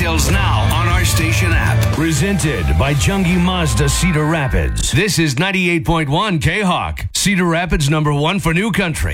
details now on our station app. Presented by Jungie Mazda Cedar Rapids. This is 98.1 K-Hawk. Cedar Rapids #1 for New Country.